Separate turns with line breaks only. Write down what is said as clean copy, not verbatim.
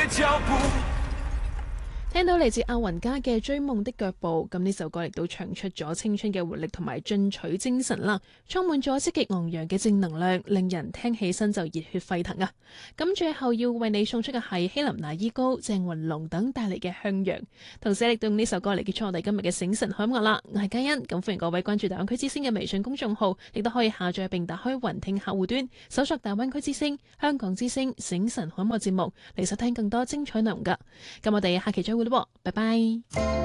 腳步。
聽到嚟自阿雲家嘅《追夢的腳步》，咁呢首歌亦都唱出咗青春嘅活力同埋進取精神啦，充滿咗積極昂揚嘅正能量，令人聽起身就熱血沸騰啊！咁最後要為你送出嘅係希林娜依高、鄭雲龍等帶嚟嘅向陽，同時亦都用呢首歌嚟結束我哋今日嘅醒神海樂啦。我係嘉欣，咁歡迎各位關注大灣區之星嘅微信公眾號，亦都可以下載並打開雲聽客戶端，搜索大灣區之星、香港之星、醒神海樂節目嚟收聽更多精彩內容噶。咁我哋下期再會咯，拜拜。